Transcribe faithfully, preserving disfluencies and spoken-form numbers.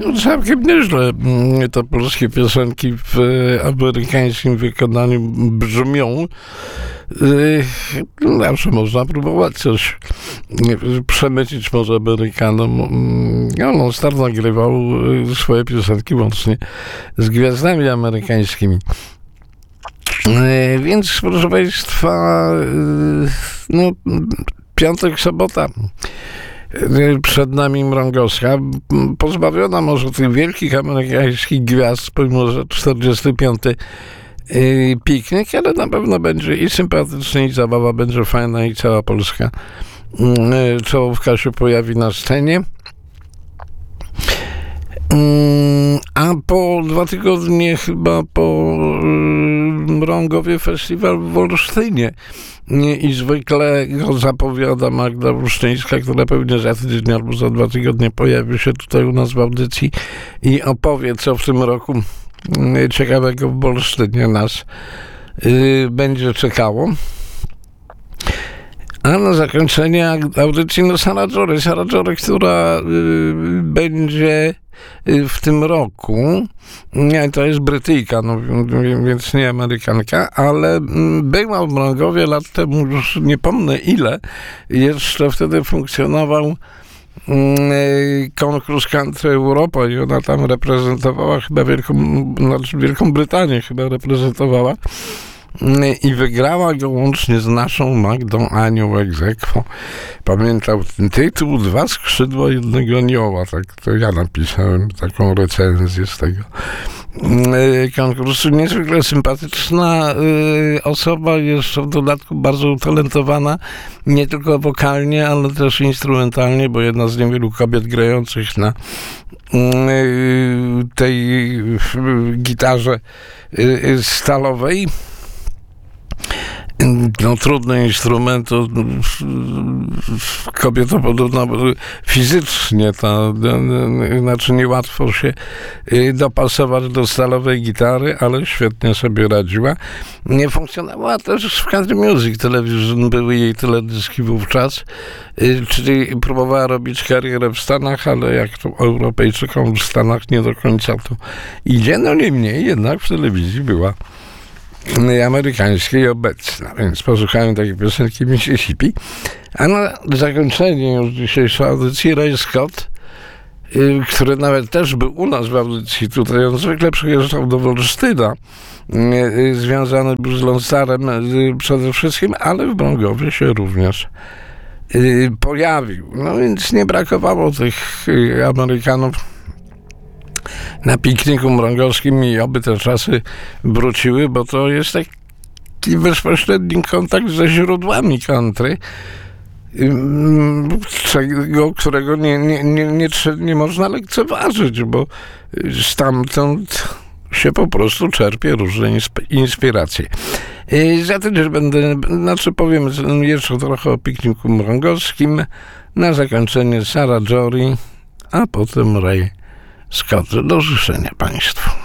No, całkiem nieźle te polskie piosenki w amerykańskim wykonaniu brzmią. Zawsze można próbować coś przemycić może Amerykanom. No, no, Star nagrywał swoje piosenki łącznie z gwiazdami amerykańskimi. Więc, proszę Państwa, no, piątek, sobota. Przed nami Mrągowska, pozbawiona może tych wielkich amerykańskich gwiazd, pomimo że czterdziesty piąty yy, piknik, ale na pewno będzie i sympatyczny, i zabawa będzie fajna, i cała Polska yy, czołówka się pojawi na scenie. Yy, a po dwa tygodnie chyba po yy, Mrągowie Festiwal w Olsztynie. I zwykle go zapowiada Magda Olsztyńska, która pewnie za tydzień albo za dwa tygodnie pojawi się tutaj u nas w audycji i opowie, co w tym roku ciekawego w Olsztynie nas yy, będzie czekało. A na zakończenie audycji no Sara Jory, Sara Jory, która y, będzie y, w tym roku, nie, to jest Brytyjka, no, więc nie Amerykanka, ale y, była w Mrągowie lat temu, już nie pomnę ile, jeszcze wtedy funkcjonował y, konkurs Country Europa i ona tam reprezentowała chyba Wielką, znaczy Wielką Brytanię chyba reprezentowała. I wygrała go łącznie z naszą Magdą Anią ex aequo. Pamiętam ten tytuł, dwa skrzydła jednego anioła. Tak, to ja napisałem taką recenzję z tego konkursu. Niezwykle sympatyczna y, osoba, jeszcze w dodatku bardzo utalentowana, nie tylko wokalnie, ale też instrumentalnie, bo jedna z niewielu kobiet grających na y, tej y, gitarze y, stalowej. No, trudny instrument, to kobieta podobna fizycznie, ta, znaczy niełatwo się dopasować do stalowej gitary, ale świetnie sobie radziła. Nie funkcjonowała też w Country Music Television, były jej teledyski wówczas, czyli próbowała robić karierę w Stanach, ale jak to Europejczykom w Stanach nie do końca to idzie, no niemniej jednak w telewizji była amerykańskiej obecna, więc posłuchałem takiej piosenki Mississippi. A na zakończenie już dzisiejszej audycji Ray Scott, y, który nawet też był u nas w audycji tutaj, on zwykle przyjeżdżał do Olsztyna, y, y, związany był z Lone Starem y, przede wszystkim, ale w Mrągowie się również y, pojawił. No więc nie brakowało tych y, Amerykanów na pikniku mrągowskim i oby te czasy wróciły, bo to jest taki bezpośredni kontakt ze źródłami country, czego, którego nie, nie, nie, nie, nie można lekceważyć, bo stamtąd się po prostu czerpie różne inspiracje. Za tydzień będę, znaczy powiem jeszcze trochę o pikniku mrągowskim, na zakończenie Sara Jory, a potem Ray Scott. Do życzenia Państwu.